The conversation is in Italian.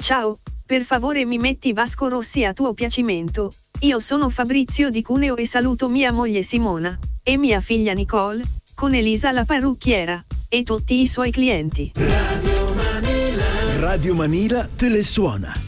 Ciao, per favore mi metti Vasco Rossi a tuo piacimento. Io sono Fabrizio di Cuneo e saluto mia moglie Simona, e mia figlia Nicole, con Elisa la parrucchiera, e tutti i suoi clienti. Radio Manila te le suona.